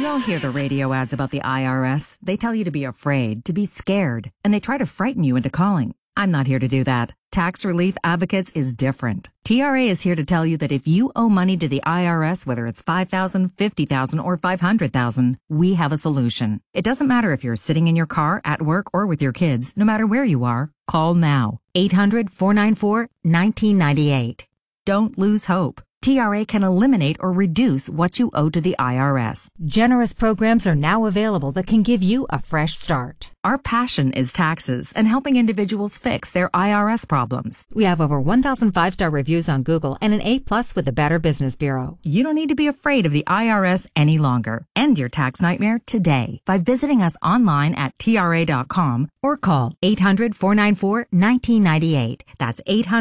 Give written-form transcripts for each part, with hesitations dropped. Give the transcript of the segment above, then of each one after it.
We all hear the radio ads about the IRS. They tell you to be afraid, to be scared, and they try to frighten you into calling. I'm not here to do that. Tax Relief Advocates is different. TRA is here to tell you that if you owe money to the IRS, whether it's $5,000, $50,000, or $500,000, we have a solution. It doesn't matter if you're sitting in your car, at work, or with your kids. No matter where you are, call now. 800-494-1998. Don't lose hope. TRA can eliminate or reduce what you owe to the IRS. Generous programs are now available that can give you a fresh start. Our passion is taxes and helping individuals fix their IRS problems. We have over 1,000 5-star reviews on Google and an A+ with the Better Business Bureau. You don't need to be afraid of the IRS any longer. End your tax nightmare today by visiting us online at TRA.com or call 800-494-1998. That's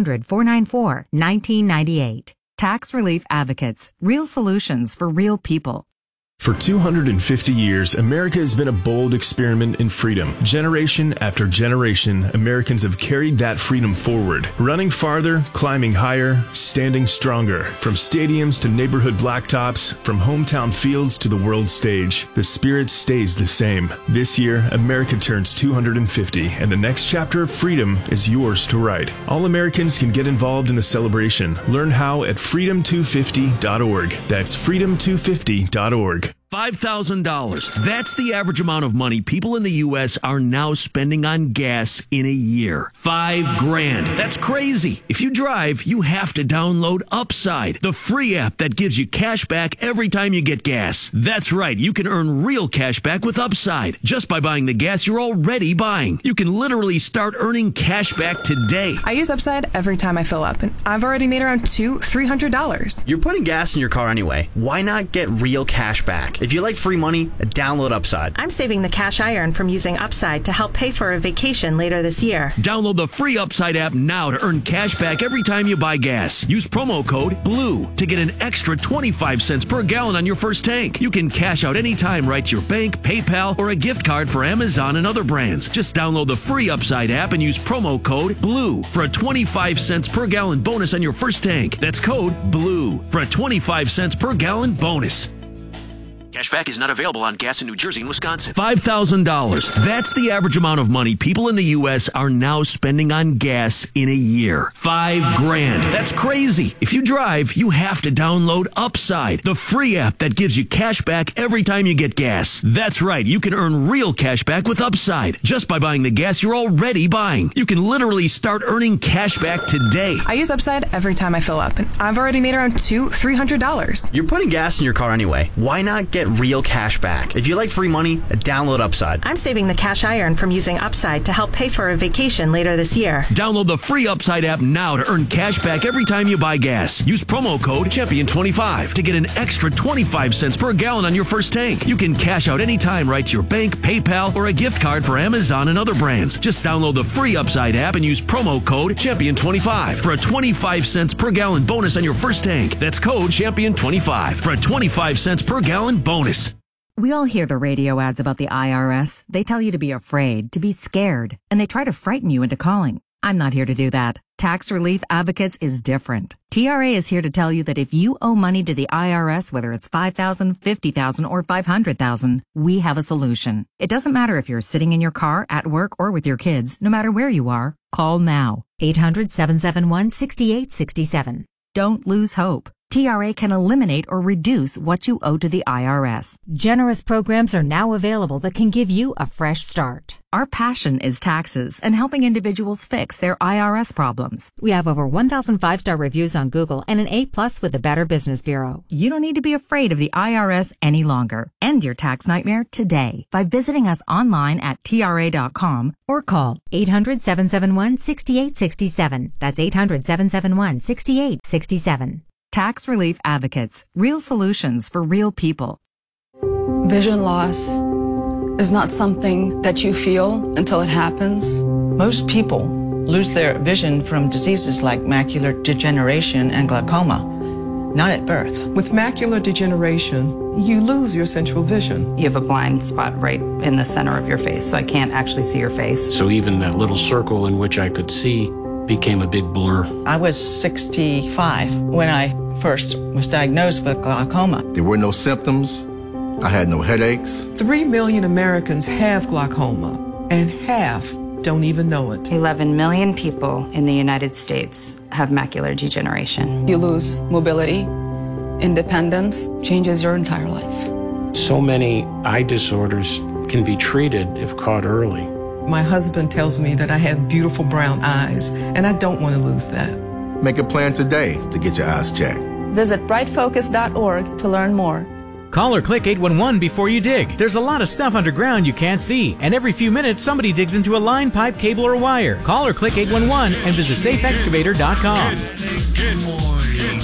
800-494-1998. Tax Relief Advocates. Real solutions for real people. For 250 years, America has been a bold experiment in freedom. Generation after generation, Americans have carried that freedom forward, running farther, climbing higher, standing stronger. From stadiums to neighborhood blacktops, from hometown fields to the world stage, the spirit stays the same. This year, America turns 250, and the next chapter of freedom is yours to write. All Americans can get involved in the celebration. Learn how at freedom250.org. That's freedom250.org. $5,000. That's the average amount of money people in the U.S. are now spending on gas in a year. $5,000. That's crazy. If you drive, you have to download Upside, the free app that gives you cash back every time you get gas. That's right. You can earn real cash back with Upside just by buying the gas you're already buying. You can literally start earning cash back today. I use Upside every time I fill up, and I've already made around $300. You're putting gas in your car anyway. Why not get real cash back? If you like free money, download Upside. I'm saving the cash I earn from using Upside to help pay for a vacation later this year. Download the free Upside app now to earn cash back every time you buy gas. Use promo code BLUE to get an extra 25 cents per gallon on your first tank. You can cash out anytime right to your bank, PayPal, or a gift card for Amazon and other brands. Just download the free Upside app and use promo code BLUE for a 25 cents per gallon bonus on your first tank. That's code BLUE for a 25 cents per gallon bonus. Cashback is not available on gas in New Jersey and Wisconsin. $5,000. That's the average amount of money people in the U.S. are now spending on gas in a year. $5,000. That's crazy. If you drive, you have to download Upside, the free app that gives you cash back every time you get gas. That's right. You can earn real cash back with Upside just by buying the gas you're already buying. You can literally start earning cash back today. I use Upside every time I fill up, and I've already made around $300. You're putting gas in your car anyway. Why not get real cash back? If you like free money, download Upside. I'm saving the cash I earn from using Upside to help pay for a vacation later this year. Download the free Upside app now to earn cash back every time you buy gas. Use promo code Champion25 to get an extra 25 cents per gallon on your first tank. You can cash out anytime right to your bank, PayPal, or a gift card for Amazon and other brands. Just download the free Upside app and use promo code Champion25 for a 25 cents per gallon bonus on your first tank. That's code Champion25 for a 25 cents per gallon bonus. We all hear the radio ads about the IRS. They tell you to be afraid, to be scared, and they try to frighten you into calling. I'm not here to do that. Tax Relief Advocates is different. TRA is here to tell you that if you owe money to the IRS, whether it's $5,000, $50,000, or $500,000, we have a solution. It doesn't matter if you're sitting in your car, at work, or with your kids. No matter where you are, call now. 800-771-6867. Don't lose hope. TRA can eliminate or reduce what you owe to the IRS. Generous programs are now available that can give you a fresh start. Our passion is taxes and helping individuals fix their IRS problems. We have over 1,000 5-star reviews on Google and an A+ with the Better Business Bureau. You don't need to be afraid of the IRS any longer. End your tax nightmare today by visiting us online at TRA.com or call 800-771-6867. That's 800-771-6867. Tax Relief Advocates. Real solutions for real people. Vision loss is not something that you feel until it happens. Most people lose their vision from diseases like macular degeneration and glaucoma, not at birth. With macular degeneration, you lose your central vision. You have a blind spot right in the center of your face, so I can't actually see your face. So even that little circle in which I could see became a big blur. I was 65 when I first was diagnosed with glaucoma. There were no symptoms, I had no headaches. 3 million Americans have glaucoma, and half don't even know it. 11 million people in the United States have macular degeneration. You lose mobility, independence, changes your entire life. So many eye disorders can be treated if caught early. My husband tells me that I have beautiful brown eyes, and I don't want to lose that. Make a plan today to get your eyes checked. Visit brightfocus.org to learn more. Call or click 811 before you dig. There's a lot of stuff underground you can't see, and every few minutes somebody digs into a line, pipe, cable, or wire. Call or click 811 and visit safeexcavator.com. Good morning.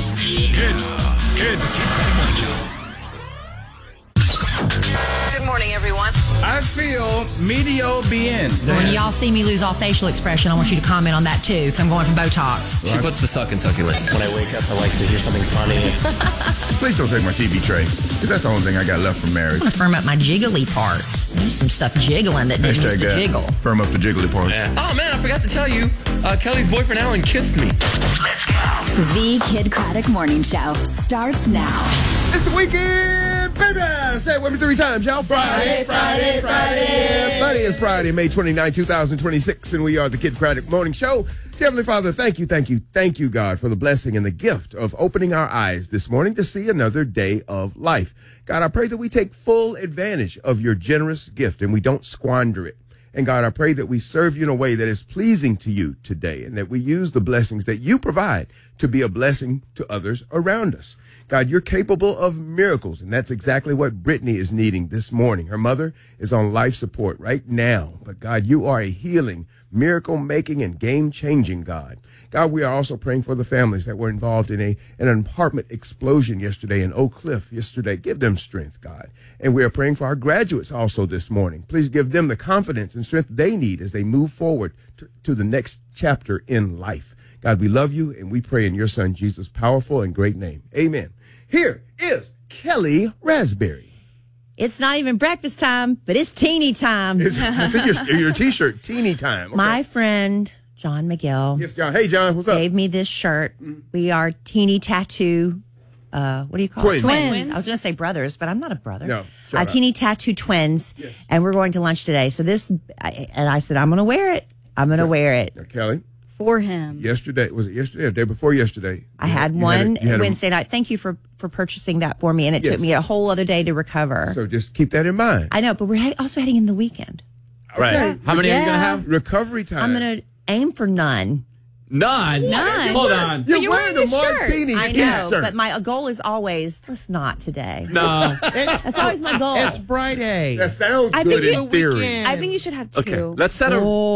Good morning, everyone. I feel medio bien. When y'all see me lose all facial expression, I want you to comment on that too, because I'm going for Botox. She puts the suck in succulent. When I wake up, I like to hear something funny. Please don't take my TV tray, because that's the only thing I got left from marriage. I want to firm up my jiggly part. There's some stuff jiggling that didn't used to jiggle. Firm up the jiggly part. Yeah. Oh, man, I forgot to tell you. Kelly's boyfriend, Alan, kissed me. Let's go. The Kid Craddock Morning Show starts now. It's the weekend, baby. Say it with me 3 times, y'all. Friday, Friday, Friday. Yeah, buddy, it's Friday, May 29, 2026, and we are the Kid Craddock Morning Show. Heavenly Father, thank you, God, for the blessing and the gift of opening our eyes this morning to see another day of life. God, I pray that we take full advantage of your generous gift and we don't squander it. And God, I pray that we serve you in a way that is pleasing to you today and that we use the blessings that you provide to be a blessing to others around us. God, you're capable of miracles, and that's exactly what Brittany is needing this morning. Her mother is on life support right now, but God, you are a healing, miracle-making, and game-changing God. God, we are also praying for the families that were involved in an apartment explosion yesterday in Oak Cliff yesterday. Give them strength, God. And we are praying for our graduates also this morning. Please give them the confidence and strength they need as they move forward to the next chapter in life. God, we love you, and we pray in your Son, Jesus' powerful and great name. Amen. Here is Kelly Raspberry. It's not even breakfast time, but it's teeny time. It's in your T-shirt, teeny time. Okay. My friend, John McGill. Yes, John. Hey, John, what's up? Gave me this shirt. We are teeny tattoo. What do you call it? Twins. I was going to say brothers, but I'm not a brother. No, teeny tattoo twins, yes. And we're going to lunch today. So and I said, I'm going to wear it. I'm going to wear it. Now, Kelly. For him. Yesterday, was it yesterday or the day before yesterday? I had one Wednesday night. Thank you for purchasing that for me, and it took me a whole other day to recover. So just keep that in mind. I know, but we're also heading in the weekend. Right. Okay. How many are you going to have? Recovery time. I'm going to aim for none. None? Hold on. You're wearing a martini. I know, but my goal is always, let's not today. No. That's always my goal. It's Friday. That sounds good in theory. I think you should have 2. Okay, let's set a...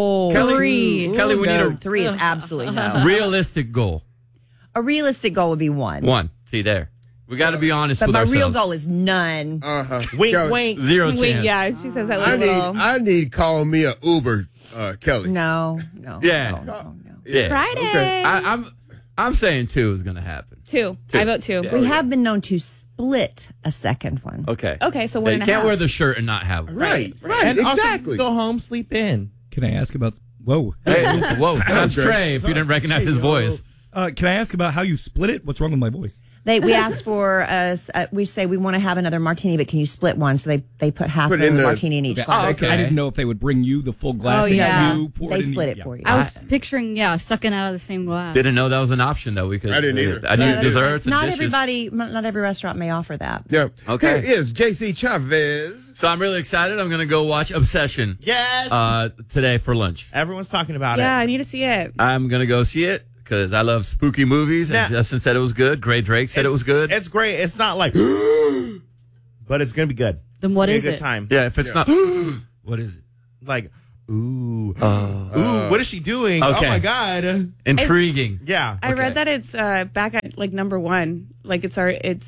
Kelly, we need a... 3 is absolutely no. Realistic goal. A realistic goal would be 1. 1. See there. We got to be honest with ourselves. But my real goal is none. Wink, wink. 0 chance. Wink, yeah, she says that with I need call me a Uber, Kelly. No. Yeah. No. Yeah. Friday. Okay. I'm saying 2 is going to happen. 2. I vote 2. Yeah. We have been known to split a second one. Okay. Okay, so 1.5. You can't wear the shirt and not have it. Right. And exactly. Also, go home, sleep in. Can I ask about... Whoa. Hey, whoa. That's Trey, if you didn't recognize his voice. Can I ask about how you split it? What's wrong with my voice? We asked for we say we want to have another martini, but can you split one? So they put half of the martini in each glass. Okay. I didn't know if they would bring you the full glass. They split it for you. I was picturing, sucking out of the same glass. Didn't know that was an option though. I didn't either. I knew desserts. Not and dishes. not every restaurant may offer that. Yeah. Okay. Here is JC Chavez. So I'm really excited. I'm going to go watch Obsession. Yes. Today for lunch. Everyone's talking about it. Yeah, I need to see it. I'm going to go see it. Because I love spooky movies, and Justin said it was good. Gray Drake said it was good. It's great. It's not like, but it's going to be good. Then what is it? Good time. Yeah, if it's not, what is it? Like, ooh, what is she doing? Okay. Oh my God. Intriguing. Yeah. I read that it's back at number 1. Like it's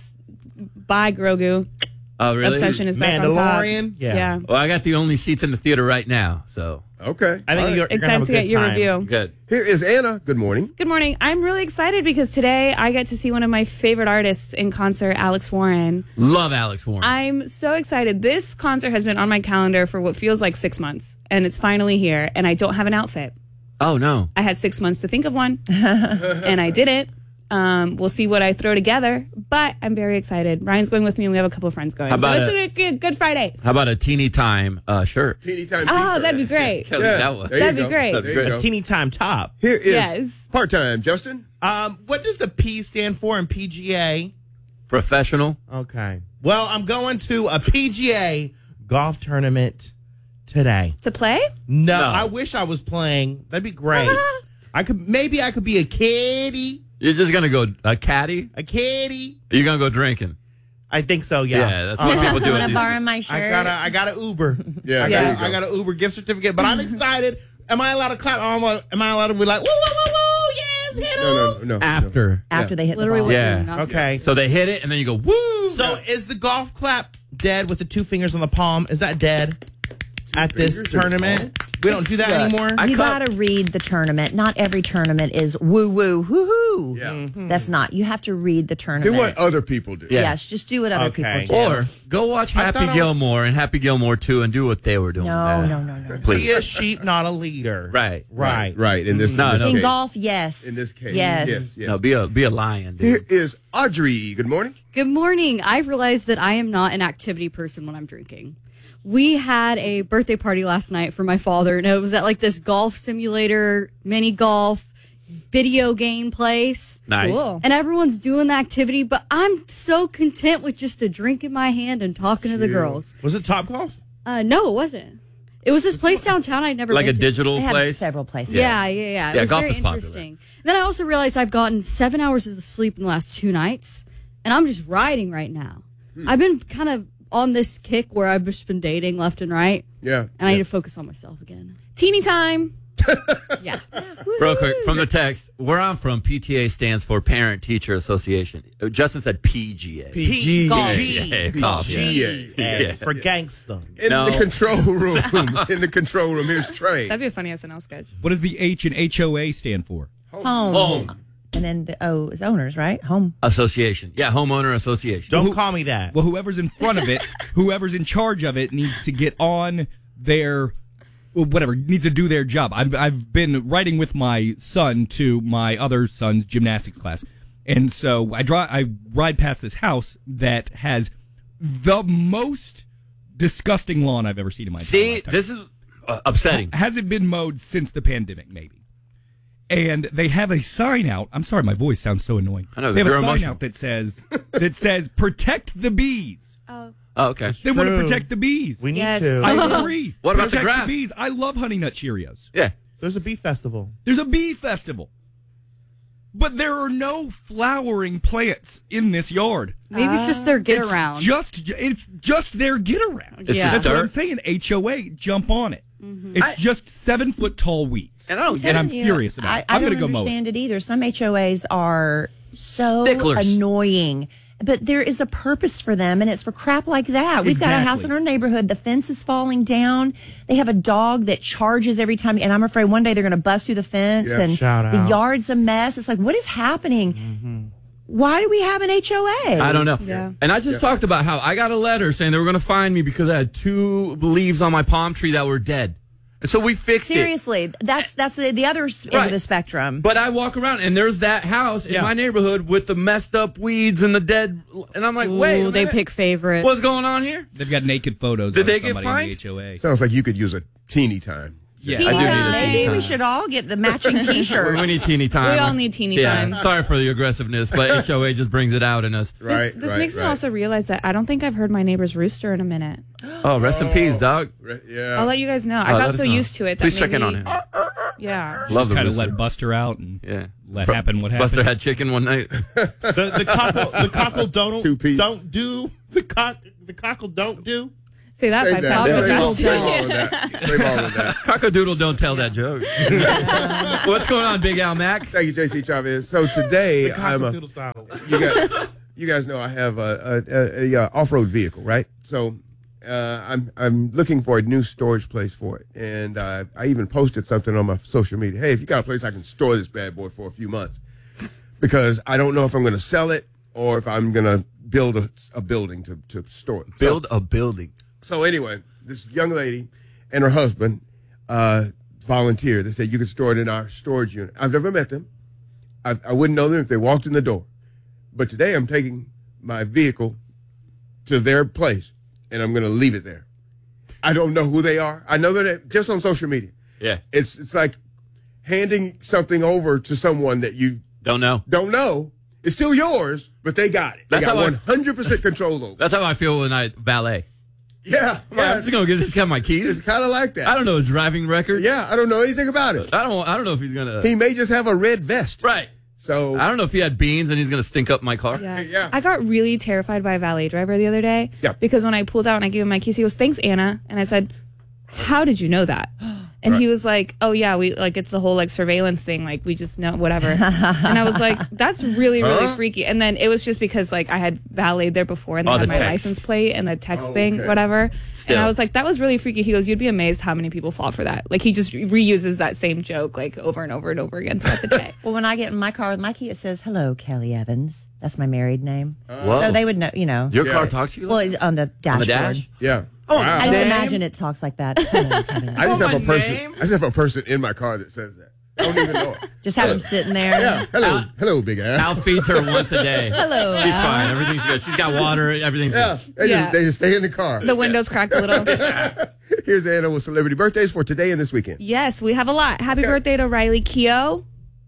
by Grogu. Oh, really? Obsession is back on top. Mandalorian? Yeah. Well, I got the only seats in the theater right now, so. Okay. I think you're going to have a good get your time. review. Good. Here is Anna. Good morning. Good morning. I'm really excited because today I get to see one of my favorite artists in concert, Alex Warren. Love Alex Warren. I'm so excited. This concert has been on my calendar for what feels like 6 months, and it's finally here, and I don't have an outfit. Oh, no. I had 6 months to think of one, and I did it. We'll see what I throw together, but I'm very excited. Ryan's going with me, and we have a couple of friends going. So it's a good Friday. How about a teeny time shirt? Teeny time Oh, that'd be great. That'd be great. A teeny time top. Here is part-time, Justin. What does the P stand for in PGA? Professional. Okay. Well, I'm going to a PGA golf tournament today. To play? No, I wish I was playing. That'd be great. I could be a caddy. You're just gonna go a caddy? A caddy. You're gonna go drinking? I think so. Yeah. Yeah, that's what people do. Want to borrow my shirt? I got an Uber. Yeah, I got an Uber gift certificate. But I'm excited. Am I allowed to clap? Am I allowed to be like, woo, woo, woo, woo, yes, hit him? No. After they hit Literally the ball. Yeah. Okay. So they hit it, and then you go, woo! So is the golf clap dead with the 2 fingers on the palm? Is that dead at this tournament? We don't do that anymore? You got to read the tournament. Not every tournament is woo-woo, hoo-hoo. Yeah. That's not. You have to read the tournament. Do what other people do. Yeah. Yes, just do what other people do. Or go watch Happy Gilmore and Happy Gilmore 2 and do what they were doing. No. Please. Be a sheep, not a leader. Right. In this case. In golf, yes. In this case. Yes. No, be a lion, dude. Here is Audrey. Good morning. Good morning. I've realized that I am not an activity person when I'm drinking. We had a birthday party last night for my father, and it was at like this golf simulator, mini golf, video game place. Nice. Cool. And everyone's doing the activity, but I'm so content with just a drink in my hand and talking to the girls. Was it Topgolf? No, it wasn't. It was this place downtown I'd never been to. Like a digital place? Several places. Yeah. It was golf very is popular. interesting. Then I also realized I've gotten 7 hours of sleep in the last 2 nights, and I'm just riding right now. I've been kind of on this kick where I've just been dating left and right. Yeah. And I need to focus on myself again. Teeny time. Yeah. Real quick, from the text, where I'm from, PTA stands for Parent Teacher Association. Justin said PGA. PGA. Golf. Yeah. For gangsta. In the control room, here's Trey. That'd be a funny SNL sketch. What does the H in HOA stand for? Home. And then the O is owners, right? Home. Association. Yeah, homeowner association. Don't call me that. Well, whoever's in front of it, whoever's in charge of it needs to get on their, whatever, needs to do their job. I've been riding with my son to my other son's gymnastics class. And so I ride past this house that has the most disgusting lawn I've ever seen in my entire lifetime. This is upsetting. Hasn't been mowed since the pandemic, maybe. And they have a sign out. I'm sorry, my voice sounds so annoying. I know, they have a sign emotional. out that says "Protect the bees." Oh, okay. They want to protect the bees. We need to. I agree. What about protect the grass? bees. I love Honey Nut Cheerios. Yeah. There's a bee festival. There's a bee festival. But there are no flowering plants in this yard. Maybe it's just their get around. It's just their get around. Yeah. That's what I'm saying. HOA, jump on it. It's just 7 foot tall weeds. And I'm furious about it. I'm going to go mow it. I don't understand it either. Some HOAs are so Sticklers. annoying. But there is a purpose for them, and it's for crap like that. We've got a house in our neighborhood. The fence is falling down. They have a dog that charges every time, and I'm afraid one day they're going to bust through the fence, and the yard's a mess. It's like, what is happening? Why do we have an HOA? I don't know. Yeah. And I just talked about how I got a letter saying they were going to fine me because I had 2 leaves on my palm tree that were dead. And so we fixed Seriously, that's the other end of the spectrum. But I walk around and there's that house in my neighborhood with the messed up weeds and the dead. And I'm like, wait a minute. They pick favorites. What's going on here? They've got naked photos Did of they get somebody fined? in the HOA. Sounds like you could use a teeny time. Yeah, I do need a teeny Maybe time. we should all get the matching T-shirts. We need teeny time. We all need teeny time. Sorry for the aggressiveness, but HOA just brings it out in us. This makes me also realize that I don't think I've heard my neighbor's rooster in a minute. Oh, rest in peace, dog. Yeah. I'll let you guys know. I got so used to it that Please maybe, check in on him. Yeah. Love the kind of rooster. let Buster out and let happen what Buster happened. had chicken one night. The cockle don't do. The cockle don't do. Say that by Papa Save all of that. Cockadoodle, don't tell that joke. What's going on, Big Al Mac? Thank you, JC Chavez. So today, you guys know I have a off-road vehicle, right? So I'm looking for a new storage place for it, and I even posted something on my social media. Hey, if you got a place I can store this bad boy for a few months, because I don't know if I'm going to sell it or if I'm going to build a building to store it. Build a building. So anyway, this young lady and her husband volunteered. They said you can store it in our storage unit. I've never met them. I wouldn't know them if they walked in the door. But today I'm taking my vehicle to their place, and I'm going to leave it there. I don't know who they are. I know that just on social media. Yeah. It's like handing something over to someone that you don't know. It's still yours, but they got it. They got 100% control over it. That's how I feel when I valet. Yeah. I'm just going to give this guy my keys. It's kind of like that. I don't know his driving record. Yeah, I don't know anything about it. I don't know if he's going to. He may just have a red vest. Right. So I don't know if he had beans and he's going to stink up my car. Yeah. I got really terrified by a valet driver the other day. Yeah. Because when I pulled out and I gave him my keys, he goes, "Thanks, Anna." And I said, "How did you know that?" And he was like, "Oh yeah, we like it's the whole like surveillance thing. Like we just know whatever." And I was like, "That's really freaky." And then it was just because like I had valeted there before and they had my license plate and the text thing, whatever. And I was like, "That was really freaky." He goes, "You'd be amazed how many people fall for that." Like he just reuses that same joke like over and over and over again throughout the day. Well, when I get in my car with my key, it says, "Hello, Kelly Evans." That's my married name. Whoa. So they would know, Your car talks to you? Well, it's on the dashboard. On the dash? Yeah. Oh, wow. I just imagine it talks like that. I just have a person in my car that says that. I don't even know it. Just have him sitting there. Yeah. Hello, Big Al. Al feeds her once a day. Hello, She's Al. fine. Everything's good. She's got water. Everything's good. They just stay in the car. The windows cracked a little. Here's Anna with celebrity birthdays for today and this weekend. Yes, we have a lot. Happy birthday to Riley Keough,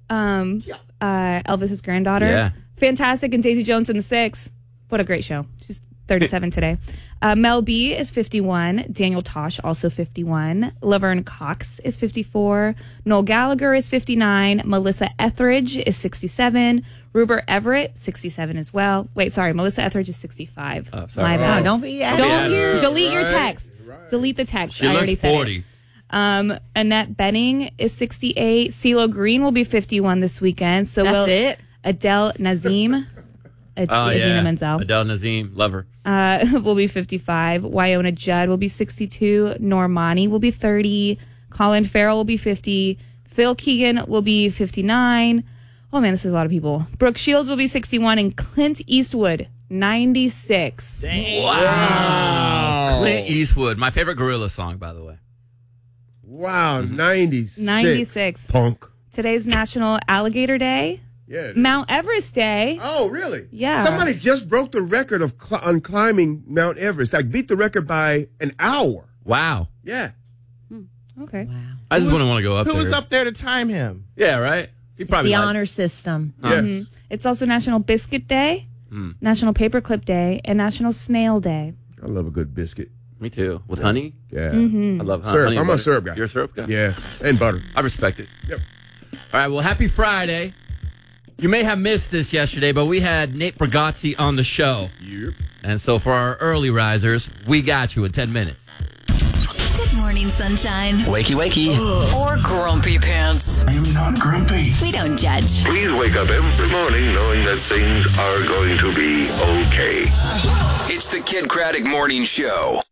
Elvis's granddaughter. Yeah. Fantastic. And Daisy Jones and the Six. What a great show. She's 37 today. Mel B is 51. Daniel Tosh, also 51. Laverne Cox is 54. Noel Gallagher is 59. Melissa Etheridge is 67. Ruber Everett, 67 as well. Wait, sorry. Melissa Etheridge is 65. Oh, sorry. My bad. Don't be delete your texts. Delete the text. She I already looks said 40. it. Annette Benning is 68. CeeLo Green will be 51 this weekend. So That's it? Adele Nazim. Adina Menzel. Adele Nazim. Love her. Will be 55. Wyona Judd will be 62. Normani will be 30. Colin Farrell will be 50. Phil Keegan will be 59. Oh man, this is a lot of people. Brooke Shields will be 61 and Clint Eastwood 96. Wow. Clint Eastwood, my favorite Gorilla song, by the way. Wow, 96. 96. Punk. Today's National Alligator Day. Yeah. Mount Everest Day. Oh, really? Yeah. Somebody just broke the record of on climbing Mount Everest. Like beat the record by an hour. Wow. Yeah. Okay. Wow. I just wouldn't want to go up there. Who was up there to time him? Yeah, right? He probably The honor system. Yeah. It's also National Biscuit Day, National Paperclip Day, and National Snail Day. I love a good biscuit. Me too. With honey? Yeah. Mm-hmm. I love syrup. honey. I'm a syrup guy. You're a syrup guy? Yeah. And butter. I respect it. Yep. All right, well, happy Friday. You may have missed this yesterday, but we had Nate Bargatze on the show. Yep. And so for our early risers, we got you in 10 minutes. Good morning, sunshine. Wakey, wakey. Or grumpy pants. I am not grumpy. We don't judge. Please wake up every morning knowing that things are going to be okay. It's the Kid Craddock Morning Show.